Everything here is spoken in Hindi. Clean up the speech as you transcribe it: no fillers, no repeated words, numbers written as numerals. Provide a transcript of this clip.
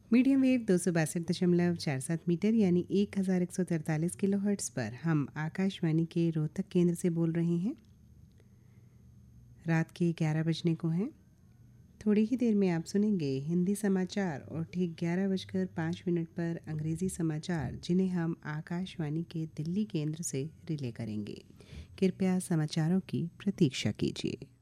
मीडियम वेव 262.47 मीटर यानी 1143 किलोहर्ट्ज़ पर हम आकाशवाणी के रोहतक केंद्र से बोल रहे हैं। रात के 11 बजने को हैं। थोड़ी ही देर में आप सुनेंगे हिंदी समाचार और ठीक 11:05 पर अंग्रेज़ी समाचार, जिन्हें हम आकाशवाणी के दिल्ली केंद्र से रिले करेंगे। कृपया समाचारों की प्रतीक्षा कीजिए।